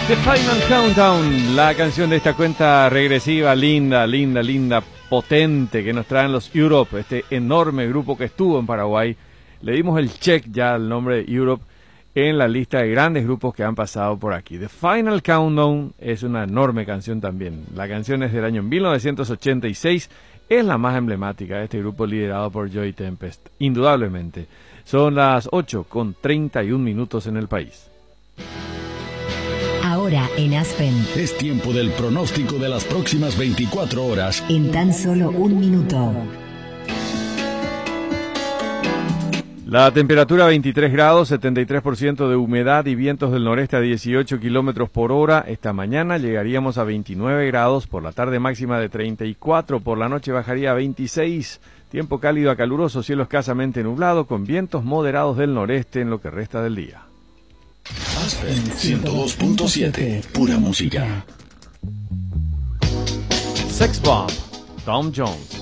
The Final Countdown, la canción de esta cuenta regresiva, linda, potente, que nos traen los Europe, este enorme grupo que estuvo en Paraguay. Le dimos el check ya al nombre de Europe en la lista de grandes grupos que han pasado por aquí. The Final Countdown es una enorme canción también. La canción es del año 1986, es la más emblemática de este grupo liderado por Joey Tempest, indudablemente. Son las 8:31 en el país. Ahora en Aspen. Es tiempo del pronóstico de las próximas 24 horas. En tan solo un minuto. La temperatura 23 grados, 73% de humedad y vientos del noreste a 18 kilómetros por hora. Esta mañana llegaríamos a 29 grados, por la tarde máxima de 34, por la noche bajaría a 26. Tiempo cálido a caluroso, cielo escasamente nublado, con vientos moderados del noreste en lo que resta del día. Aspen 102.7, pura música. Sex Bomb, Tom Jones.